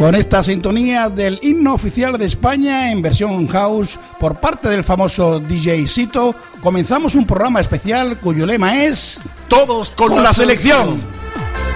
Con esta sintonía del himno oficial de España en versión house por parte del famoso DJ Sito, comenzamos un programa especial cuyo lema es Todos con la selección.